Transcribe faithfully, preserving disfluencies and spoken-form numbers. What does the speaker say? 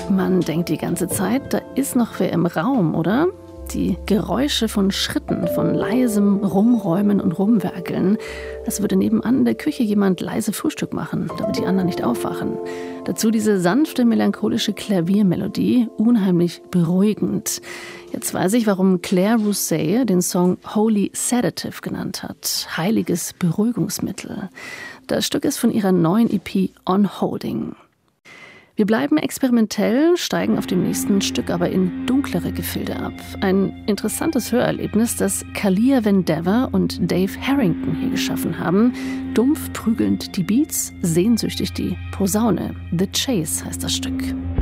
Man denkt die ganze Zeit, da ist noch wer im Raum, oder? Die Geräusche von Schritten, von leisem Rumräumen und Rumwerkeln. Als würde nebenan in der Küche jemand leise Frühstück machen, damit die anderen nicht aufwachen. Dazu diese sanfte, melancholische Klaviermelodie, unheimlich beruhigend. Jetzt weiß ich, warum Claire Rousay den Song Holy Sedative genannt hat. Heiliges Beruhigungsmittel. Das Stück ist von ihrer neuen E P On Holding. Wir bleiben experimentell, steigen auf dem nächsten Stück aber in dunklere Gefilde ab. Ein interessantes Hörerlebnis, das Kalia Vandever und Dave Harrington hier geschaffen haben. Dumpf prügelnd die Beats, sehnsüchtig die Posaune. The Chase heißt das Stück.